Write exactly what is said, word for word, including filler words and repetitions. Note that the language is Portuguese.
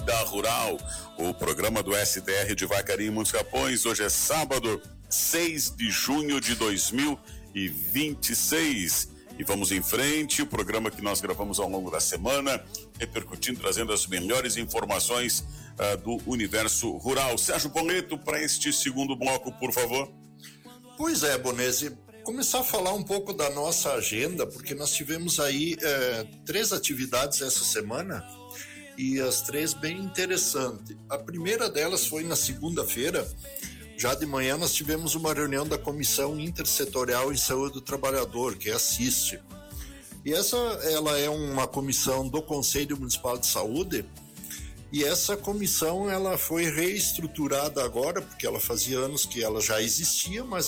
Vida Rural, o programa do S D R de Vacaria e Montes Capões. Hoje é sábado, seis de junho de dois mil e vinte e seis. E vamos em frente, o programa que nós gravamos ao longo da semana, repercutindo, trazendo as melhores informações uh, do universo rural. Sérgio Poleto, para este segundo bloco, por favor. Pois é, Bonese, começar a falar um pouco da nossa agenda, porque nós tivemos aí é, três atividades essa semana, e as três bem interessantes. A primeira delas foi na segunda-feira. Já de manhã nós tivemos uma reunião da Comissão Intersetorial em Saúde do Trabalhador, que é a CIST. E essa ela é uma comissão do Conselho Municipal de Saúde, e essa comissão ela foi reestruturada agora, porque ela fazia anos que ela já existia, mas